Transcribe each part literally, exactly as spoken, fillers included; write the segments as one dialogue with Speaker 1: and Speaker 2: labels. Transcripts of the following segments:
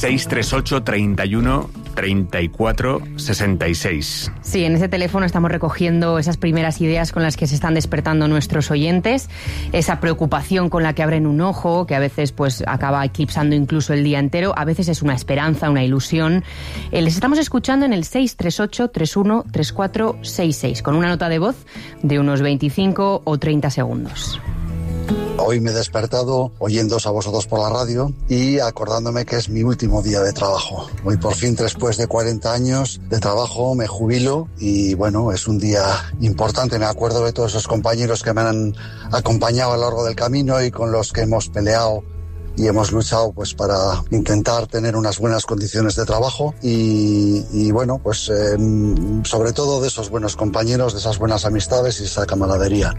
Speaker 1: seis tres ocho, treinta y uno, treinta y cuatro, sesenta y seis.
Speaker 2: Sí, en ese teléfono estamos recogiendo esas primeras ideas con las que se están despertando nuestros oyentes, esa preocupación con la que abren un ojo, que a veces pues acaba eclipsando incluso el día entero, a veces es una esperanza, una ilusión. Eh, les estamos escuchando en el seis tres ocho, treinta y uno, treinta y cuatro, sesenta y seis, con una nota de voz de unos veinticinco o treinta segundos.
Speaker 3: Hoy me he despertado oyéndoos a vosotros por la radio y acordándome que es mi último día de trabajo. Hoy por fin, después de cuarenta años de trabajo, me jubilo y bueno, es un día importante. Me acuerdo de todos esos compañeros que me han acompañado a lo largo del camino y con los que hemos peleado y hemos luchado pues para intentar tener unas buenas condiciones de trabajo y, y bueno, pues eh, sobre todo de esos buenos compañeros, de esas buenas amistades y esa camaradería.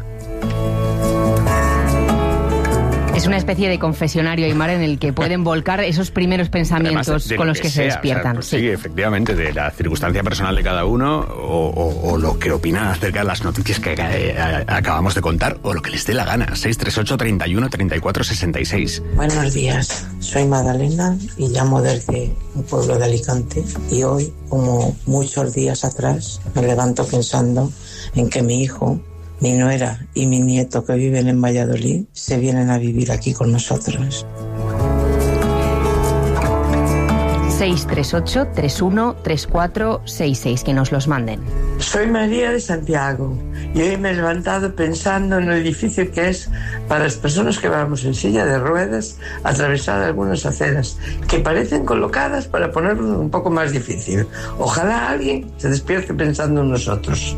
Speaker 2: Es una especie de confesionario, Aimar, en el que pueden volcar esos primeros pensamientos Además, con los que, que se sea, despiertan. O sea,
Speaker 1: pues sí. sí, efectivamente, de la circunstancia personal de cada uno o, o, o lo que opinan acerca de las noticias que eh, acabamos de contar o lo que les dé la gana. seis tres ocho, treinta y uno, treinta y cuatro, sesenta y seis.
Speaker 4: Buenos días, soy Magdalena y llamo desde un pueblo de Alicante y hoy, como muchos días atrás, me levanto pensando en que mi hijo, mi nuera y mi nieto que viven en Valladolid se vienen a vivir aquí con nosotros.
Speaker 2: seis tres ocho, treinta y uno, treinta y cuatro, sesenta y seis, que nos los manden.
Speaker 5: Soy María de Santiago y hoy me he levantado pensando en lo difícil que es para las personas que vamos en silla de ruedas atravesar algunas aceras que parecen colocadas para ponerlo un poco más difícil. Ojalá alguien se despierte pensando en nosotros.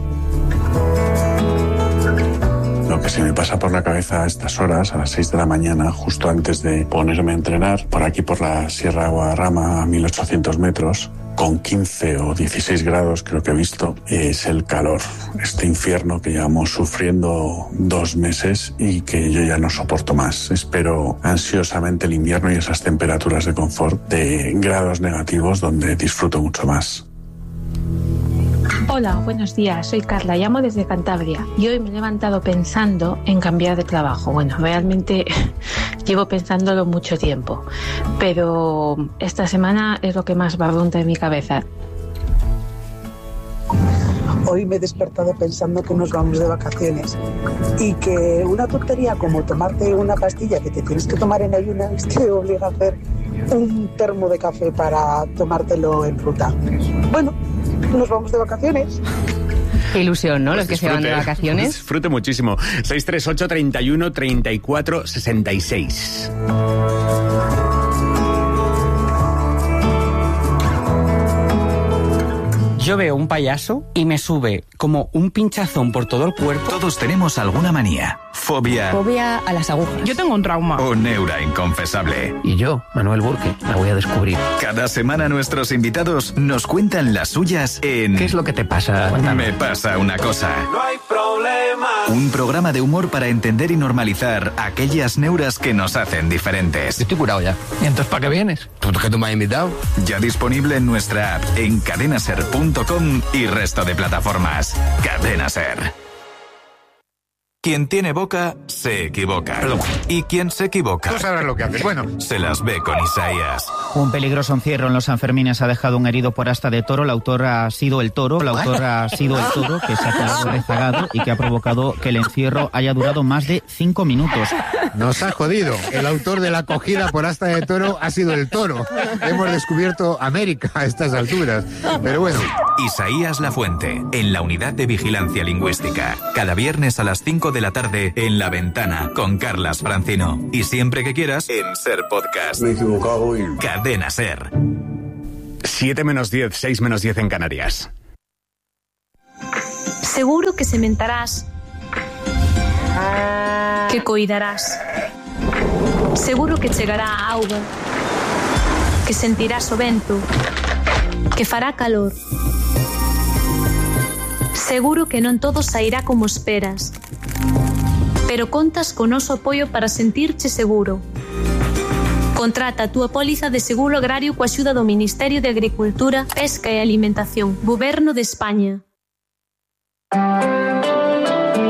Speaker 6: Lo que se me pasa por la cabeza a estas horas, a las seis de la mañana, justo antes de ponerme a entrenar, por aquí por la Sierra de Guadarrama, a mil ochocientos metros, con quince o dieciséis grados, creo que he visto, es el calor. Este infierno que llevamos sufriendo dos meses y que yo ya no soporto más. Espero ansiosamente el invierno y esas temperaturas de confort de grados negativos donde disfruto mucho más.
Speaker 7: Hola, buenos días, soy Carla, llamo desde Cantabria y hoy me he levantado pensando en cambiar de trabajo. Bueno, realmente llevo pensándolo mucho tiempo, pero esta semana es lo que más barrunta en mi cabeza.
Speaker 8: Hoy me he despertado pensando que nos vamos de vacaciones y que una tontería como tomarte una pastilla que te tienes que tomar en ayunas te obliga a hacer un termo de café para tomártelo en ruta. Bueno, nos vamos de vacaciones.
Speaker 2: Qué ilusión, ¿no?
Speaker 1: Pues
Speaker 2: los que
Speaker 1: disfrute,
Speaker 2: se van de vacaciones.
Speaker 1: Disfrute muchísimo. seis tres ocho, treinta y uno, treinta y cuatro, sesenta y seis.
Speaker 9: Yo veo un payaso y me sube como un pinchazón por todo el cuerpo.
Speaker 10: Todos tenemos alguna manía, fobia...
Speaker 2: Fobia a las agujas.
Speaker 11: Yo tengo un trauma.
Speaker 10: O neura inconfesable.
Speaker 12: Y yo, Manuel Burke, la voy a descubrir.
Speaker 10: Cada semana nuestros invitados nos cuentan las suyas en...
Speaker 12: ¿Qué es lo que te pasa?
Speaker 10: Me pasa una cosa.
Speaker 13: No hay problema.
Speaker 10: Un programa de humor para entender y normalizar aquellas neuras que nos hacen diferentes.
Speaker 12: Yo estoy curado ya. ¿Y entonces para qué vienes? ¿Tú que tú me has invitado?
Speaker 10: Ya disponible en nuestra app, en cadena ser punto com y resto de plataformas. Cadena Ser. Quien tiene boca, se equivoca.
Speaker 14: Perdón.
Speaker 10: Y quien se equivoca...
Speaker 14: Tú sabrás lo que haces. Bueno.
Speaker 10: Se las ve con Isaías.
Speaker 15: Un peligroso encierro en los Sanfermines ha dejado un herido por asta de toro. El autor ha sido el toro. El autor ha sido el toro que se ha quedado rezagado y que ha provocado que el encierro haya durado más de cinco minutos.
Speaker 14: Nos ha jodido. El autor de la acogida por asta de toro ha sido el toro. Hemos descubierto América a estas alturas. Pero bueno.
Speaker 10: Isaías Lafuente, en la Unidad de Vigilancia Lingüística. Cada viernes a las cinco de la tarde en La Ventana con Carlas Francino. Y siempre que quieras en Ser Podcast.
Speaker 14: Me he equivocado y...
Speaker 10: Cadena Ser.
Speaker 1: siete menos diez, seis menos diez en Canarias.
Speaker 16: Seguro que sementarás, que coidarás. Seguro que chegará a auga, que sentirás o vento, que fará calor. Seguro que non todo sairá como esperas, pero contas con noso apoio para sentirche seguro. Contrata a túa póliza de seguro agrario coa axuda do Ministerio de Agricultura, Pesca e Alimentación, Goberno de España.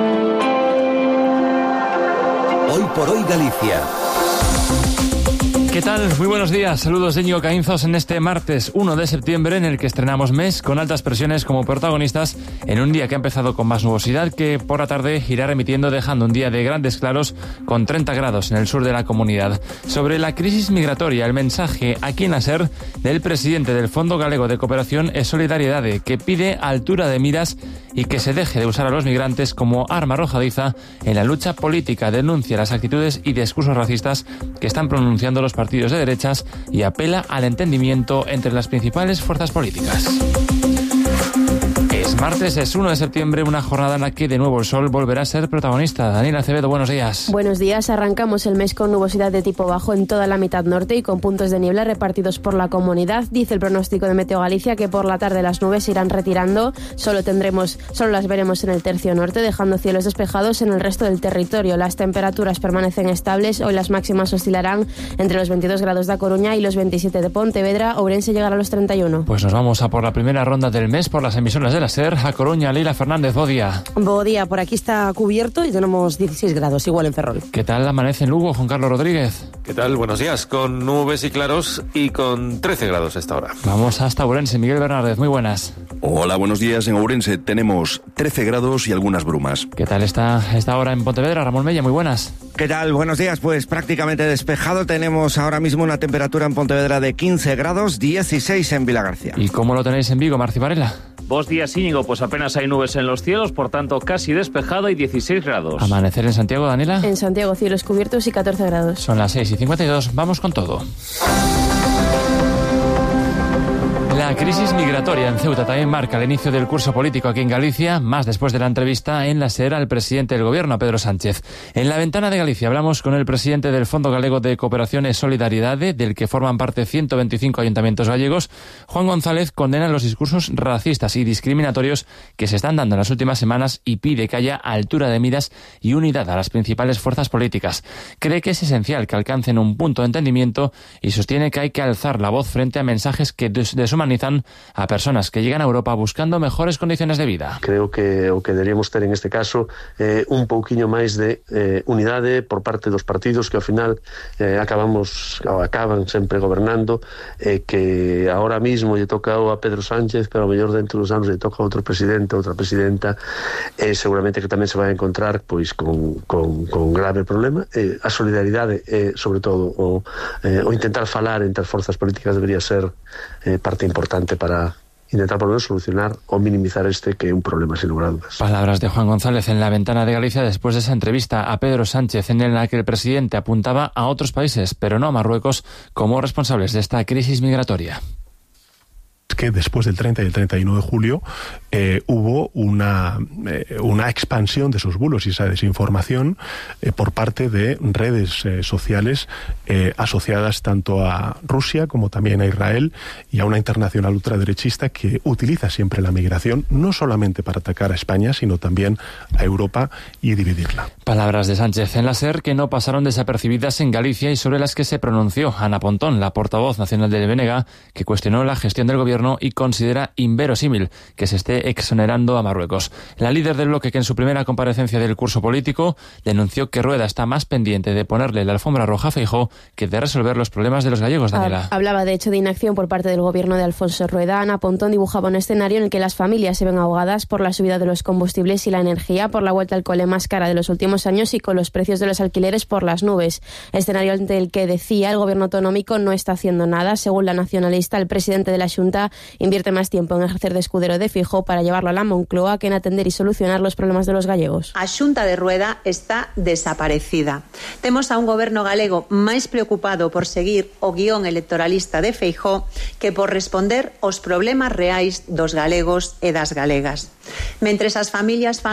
Speaker 17: Hoy por hoy Galicia.
Speaker 11: ¿Qué tal? Muy buenos días. Saludos de Íñigo Caínzos en este martes uno de septiembre en el que estrenamos mes con altas presiones como protagonistas en un día que ha empezado con más nubosidad que por la tarde irá remitiendo dejando un día de grandes claros con treinta grados en el sur de la comunidad. Sobre la crisis migratoria, el mensaje aquí en la SER del presidente del Fondo Galego de Cooperación e Solidaridade, que pide altura de miras y que se deje de usar a los migrantes como arma arrojadiza en la lucha política. Denuncia las actitudes y discursos racistas que están pronunciando los partidos partidos de derechas y apela al entendimiento entre las principales fuerzas políticas. Es martes, es uno de septiembre, una jornada en la que de nuevo el sol volverá a ser protagonista. Daniela Acevedo, buenos días.
Speaker 13: Buenos días, arrancamos el mes con nubosidad de tipo bajo en toda la mitad norte y con puntos de niebla repartidos por la comunidad. Dice el pronóstico de Meteo Galicia que por la tarde las nubes se irán retirando, solo tendremos, solo las veremos en el tercio norte, dejando cielos despejados en el resto del territorio. Las temperaturas permanecen estables, hoy las máximas oscilarán entre los veintidós grados de A Coruña y los veintisiete de Pontevedra, Ourense llegará a los treinta y uno.
Speaker 11: Pues nos vamos a por la primera ronda del mes por las emisoras de la SER. A Coruña, Leila Fernández, bo día.
Speaker 17: Bo día, por aquí está cubierto y tenemos dieciséis grados, igual en Ferrol.
Speaker 11: ¿Qué tal amanece en Lugo, Juan Carlos Rodríguez?
Speaker 18: ¿Qué tal? Buenos días, con nubes y claros y con trece grados a esta hora.
Speaker 11: Vamos hasta Ourense, Miguel Bernárdez, muy buenas.
Speaker 19: Hola, buenos días. En Ourense tenemos trece grados y algunas brumas.
Speaker 11: ¿Qué tal está esta hora en Pontevedra? Ramón Mella, muy buenas.
Speaker 20: ¿Qué tal? Buenos días, pues prácticamente despejado. Tenemos ahora mismo una temperatura en Pontevedra de quince grados, dieciséis en Vilagarcía.
Speaker 11: ¿Y cómo lo tenéis en Vigo, Marci Varela?
Speaker 21: Vos días, Íñigo, pues apenas hay nubes en los cielos, por tanto casi despejado y dieciséis grados.
Speaker 11: ¿Amanecer en Santiago, Daniela?
Speaker 13: En Santiago, cielos cubiertos y catorce grados.
Speaker 11: Son las seis y cincuenta y dos, vamos con todo. La crisis migratoria en Ceuta también marca el inicio del curso político aquí en Galicia, más después de la entrevista en la SER al presidente del gobierno, a Pedro Sánchez. En la ventana de Galicia hablamos con el presidente del Fondo Galego de Cooperación e Solidaridade, del que forman parte ciento veinticinco ayuntamientos gallegos. Juan González condena los discursos racistas y discriminatorios que se están dando en las últimas semanas y pide que haya altura de miras y unidad a las principales fuerzas políticas. Cree que es esencial que alcancen un punto de entendimiento y sostiene que hay que alzar la voz frente a mensajes que deshumanizan a personas que llegan a Europa buscando mejores condiciones de vida.
Speaker 22: Creo que o que deberíamos ter en este caso eh, un pouquiño máis de eh, unidade por parte dos partidos que ao final eh, acabamos ou acaban sempre gobernando, eh, que ahora mismo lle toca a Pedro Sánchez, pero ao mellor dentro dos anos lle toca a outro presidente, outra presidenta, eh, seguramente que tamén se vai a encontrar pois con, con, con grave problema. Eh, a solidaridade e, eh, sobre todo, o, eh, o intentar falar entre as forzas políticas debería ser eh, parte importante importante para intentar por lo menos solucionar o minimizar este que es un problema sin lugar a dudas.
Speaker 11: Palabras de Juan González en la ventana de Galicia después de esa entrevista a Pedro Sánchez en la que el presidente apuntaba a otros países, pero no a Marruecos, como responsables de esta crisis migratoria.
Speaker 23: Que después del treinta y el treinta y uno de julio eh, hubo una, eh, una expansión de esos bulos y esa desinformación eh, por parte de redes eh, sociales eh, asociadas tanto a Rusia como también a Israel y a una internacional ultraderechista que utiliza siempre la migración no solamente para atacar a España, sino también a Europa y dividirla.
Speaker 11: Palabras de Sánchez en la SER que no pasaron desapercibidas en Galicia y sobre las que se pronunció Ana Pontón, la portavoz nacional del B N G, que cuestionó la gestión del gobierno y considera inverosímil que se esté exonerando a Marruecos. La líder del bloque, que en su primera comparecencia del curso político denunció que Rueda está más pendiente de ponerle la alfombra roja a Feijóo que de resolver los problemas de los gallegos, Daniela.
Speaker 13: Hablaba de hecho de inacción por parte del gobierno de Alfonso Rueda. Ana Pontón dibujaba un escenario en el que las familias se ven ahogadas por la subida de los combustibles y la energía, por la vuelta al cole más cara de los últimos años y con los precios de los alquileres por las nubes. Escenario ante el que decía el gobierno autonómico no está haciendo nada. Según la nacionalista, el presidente de la Xunta invierte más tiempo en ejercer de escudero de Feijóo para llevarlo a la Moncloa que en atender y solucionar los problemas de los gallegos.
Speaker 24: A Xunta de Rueda está desaparecida. Temos a un goberno galego máis preocupado por seguir o guión electoralista de Feijóo que por responder aos problemas reais dos galegos e das galegas. Mentres as familias fan